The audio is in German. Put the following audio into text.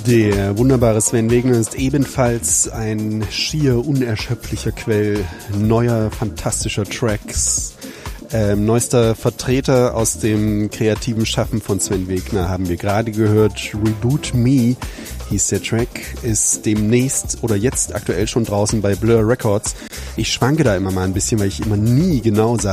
Der wunderbare Sven Wegner ist ebenfalls ein schier unerschöpflicher Quell neuer, fantastischer Tracks. Neuester Vertreter aus dem kreativen Schaffen von Sven Wegner haben wir gerade gehört. Reboot Me hieß der Track, ist demnächst oder jetzt aktuell schon draußen bei Blur Records. Ich schwanke da immer mal ein bisschen, weil ich immer nie genau sage,